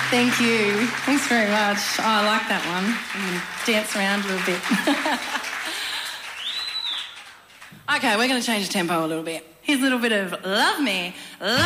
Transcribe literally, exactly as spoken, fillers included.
Thank you. Thanks very much. Oh, I like that one. I'm going to dance around a little bit. Okay, we're going to change the tempo a little bit. Here's a little bit of Love Me. Love